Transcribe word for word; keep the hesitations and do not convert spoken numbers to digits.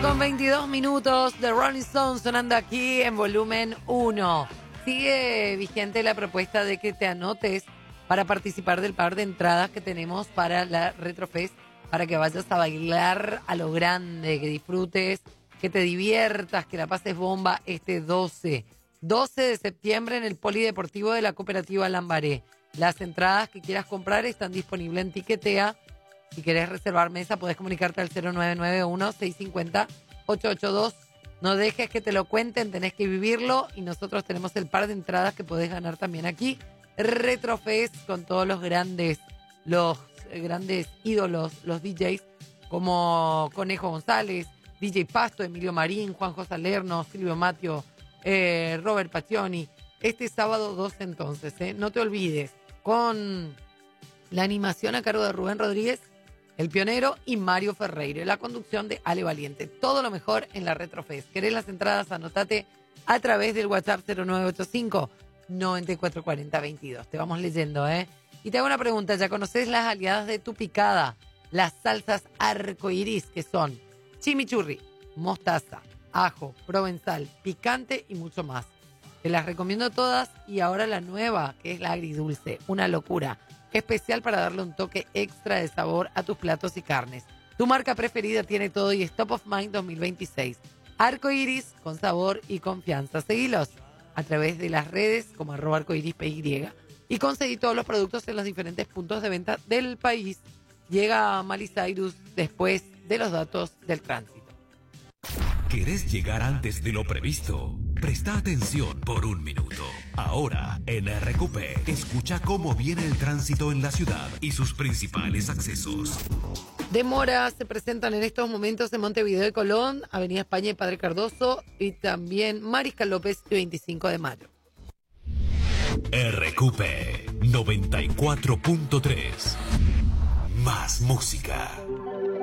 con veintidós minutos de Rolling Stones sonando aquí en volumen uno. Sigue vigente la propuesta de que te anotes para participar del par de entradas que tenemos para la Retrofest, para que vayas a bailar a lo grande, que disfrutes, que te diviertas, que la pases bomba este doce. doce de septiembre en el Polideportivo de la Cooperativa Lambaré. Las entradas que quieras comprar están disponibles en Tiquetea. Si querés reservar mesa, podés comunicarte al cero nueve nueve uno, seis cinco cero, ocho ocho dos. No dejes que te lo cuenten, tenés que vivirlo. Y nosotros tenemos el par de entradas que podés ganar también aquí. Retrofest con todos los grandes, los grandes ídolos, los D Js, como Conejo González, D J Pasto, Emilio Marín, Juanjo Salerno, Silvio Matio, eh, Robert Pacioni. Este sábado doce entonces, ¿eh? No te olvides, con la animación a cargo de Rubén Rodríguez, El Pionero y Mario Ferreira, la conducción de Ale Valiente. Todo lo mejor en la Retrofest. ¿Querés las entradas? Anótate a través del WhatsApp cero nueve ocho cinco, nueve cuatro cuatro cero, veintidós. Te vamos leyendo, ¿eh? Y te hago una pregunta. ¿Ya conoces las aliadas de tu picada? Las salsas arcoiris, que son chimichurri, mostaza, ajo, provenzal, picante y mucho más. Te las recomiendo todas. Y ahora la nueva, que es la agridulce. Una locura. Especial para darle un toque extra de sabor a tus platos y carnes. Tu marca preferida tiene todo y es Top of Mind dos mil veintiséis. Arcoiris con sabor y confianza. Seguilos a través de las redes como arroba arcoiris P Y y conseguí todos los productos en los diferentes puntos de venta del país. Llega Miley Cyrus después de los datos del tránsito. ¿Querés llegar antes de lo previsto? Presta atención por un minuto. Ahora, en R Q P, escucha cómo viene el tránsito en la ciudad y sus principales accesos. Demoras se presentan en estos momentos en Montevideo y Colón, Avenida España y Padre Cardoso, y también Mariscal López y veinticinco de mayo. R Q P noventa y cuatro punto tres. Más música.